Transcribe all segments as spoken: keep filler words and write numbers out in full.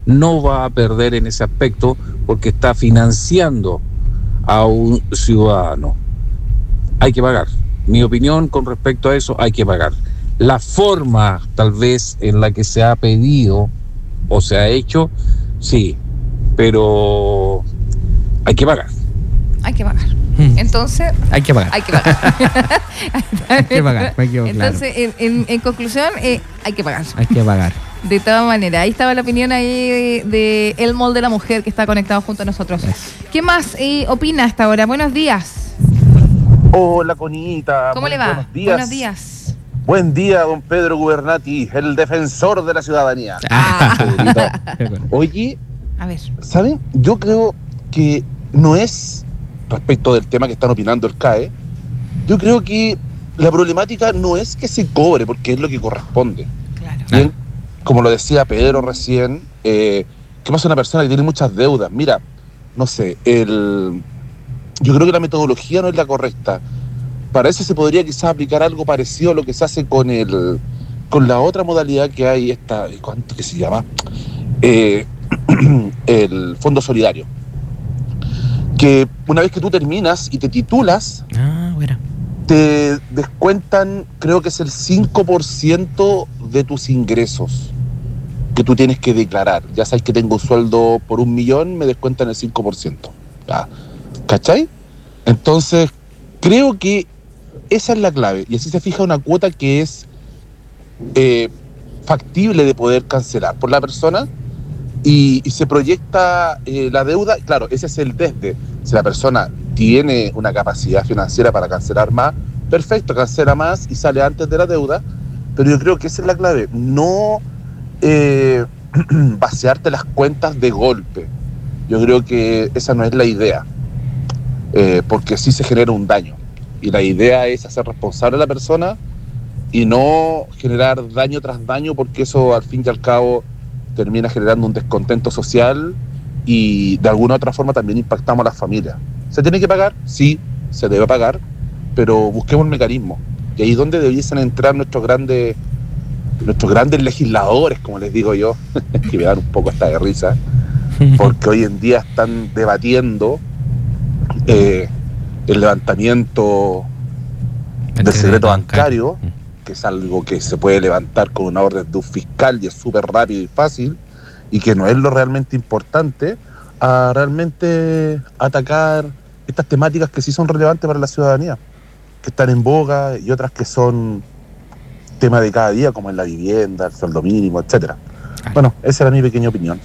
no va a perder en ese aspecto porque está financiando a un ciudadano. Hay que pagar. Mi opinión con respecto a eso, hay que pagar. La forma, tal vez, en la que se ha pedido o se ha hecho, sí, pero hay que pagar. Hay que pagar. Entonces, hay que pagar. Hay que pagar. hay que pagar. Hay que, Entonces, claro. en, en, en conclusión, eh, hay que pagar. Hay que pagar. De todas maneras, ahí estaba la opinión ahí de, de El Mall de la Mujer que está conectado junto a nosotros. Es. ¿Qué más eh, opina hasta ahora? Buenos días. Hola, Conita. ¿Cómo le va? Buenos días. Buenos días. Buen día, don Pedro Gubernati, el defensor de la ciudadanía. Ah. Oye, a ver, ¿saben? Yo creo que no es respecto del tema que están opinando el C A E. Yo creo que la problemática no es que se cobre, porque es lo que corresponde. Claro. Bien, como lo decía Pedro recién, eh, ¿qué pasa a una persona que tiene muchas deudas? Mira, no sé, el, yo creo que la metodología no es la correcta. Para eso se podría quizás aplicar algo parecido a lo que se hace con el con la otra modalidad que hay, esta, ¿cuánto que se llama? Eh, el Fondo Solidario. Que una vez que tú terminas y te titulas, ah, bueno. te descuentan, creo que es el cinco por ciento de tus ingresos que tú tienes que declarar. Ya sabes que tengo un sueldo por un millón, me descuentan el cinco por ciento. ¿Cachai? Entonces, creo que esa es la clave. Y así se fija una cuota que es eh, factible de poder cancelar por la persona y, y se proyecta eh, la deuda. Claro, ese es el desde. Si la persona tiene una capacidad financiera para cancelar más, perfecto, cancela más y sale antes de la deuda. Pero yo creo que esa es la clave. No eh, vaciarte las cuentas de golpe. Yo creo que esa no es la idea. Eh, porque sí se genera un daño. Y la idea es hacer responsable a la persona y no generar daño tras daño, porque eso al fin y al cabo termina generando un descontento social y de alguna otra forma también impactamos a las familias. ¿Se tiene que pagar? Sí, se debe pagar, pero busquemos el mecanismo. Y ahí es donde debiesen entrar nuestros grandes, nuestros grandes legisladores, como les digo yo, que me dan un poco hasta de risa, porque hoy en día están debatiendo eh, el levantamiento del secreto bancario, que es algo que se puede levantar con una orden de un fiscal y es súper rápido y fácil, y que no es lo realmente importante, a realmente atacar estas temáticas que sí son relevantes para la ciudadanía, que están en boga, y otras que son tema de cada día, como en la vivienda, el sueldo mínimo, etcétera. Claro. Bueno, esa era mi pequeña opinión.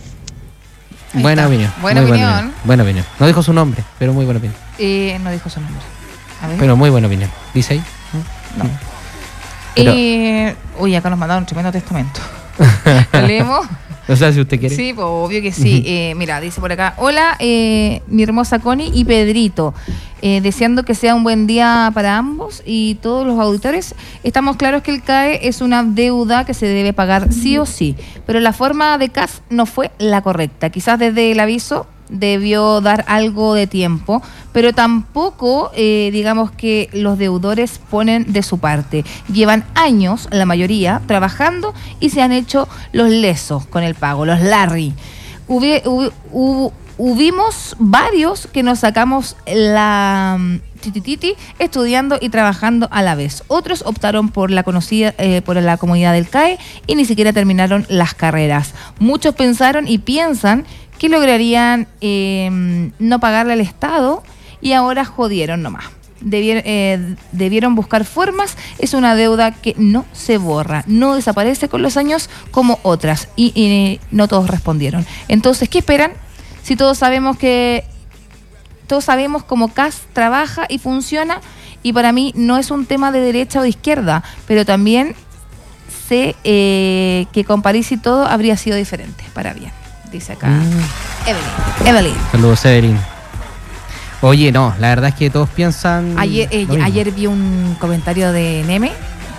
Buena opinión. Buena muy opinión. Buena opinión. Buena opinión. No dijo su nombre, pero muy buena opinión. Eh, no dijo su nombre. A ver. Pero muy buena opinión. ¿Dice ahí? No. Pero... Eh, uy, acá nos mandaron un tremendo testamento. ¿Lo leemos? O sea, si usted quiere. Sí, pues obvio que sí. Uh-huh. Eh, mira, dice por acá: hola, eh, mi hermosa Connie y Pedrito. Eh, deseando que sea un buen día para ambos y todos los auditores. Estamos claros que el C A E es una deuda que se debe pagar sí o sí, pero la forma de C A S no fue la correcta. Quizás desde el aviso debió dar algo de tiempo, pero tampoco eh, digamos que los deudores ponen de su parte. Llevan años, la mayoría, trabajando y se han hecho los lesos con el pago, los Larry. Hubi, hubi, hubi, hubimos varios que nos sacamos la titititi estudiando y trabajando a la vez. Otros optaron por la conocida eh, por la comunidad del C A E y ni siquiera terminaron las carreras. Muchos pensaron y piensan que lograrían eh, no pagarle al Estado y ahora jodieron nomás. Debier, eh, debieron buscar formas. Es una deuda que no se borra, no desaparece con los años como otras y, y no todos respondieron. Entonces, ¿qué esperan? Si todos sabemos que todos sabemos cómo C A S trabaja y funciona, y para mí no es un tema de derecha o de izquierda, pero también sé eh, que con París y todo habría sido diferente, para bien. Dice acá mm. Evelyn. Evelyn. Saludos, Evelyn. Oye, no, la verdad es que todos piensan... Ayer, eh, ayer vi un comentario de Neme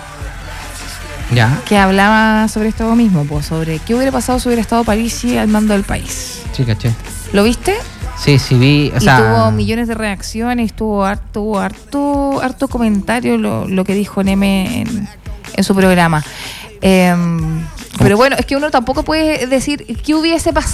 ya que hablaba sobre esto mismo, pues, sobre qué hubiera pasado si hubiera estado Parisi al mando del país. Sí, caché. ¿Lo viste? Sí, sí vi. O y sea... tuvo millones de reacciones, tuvo harto, harto, harto comentario lo, lo que dijo Neme en, en su programa. Eh, pero bueno, es que uno tampoco puede decir qué hubiese pasado.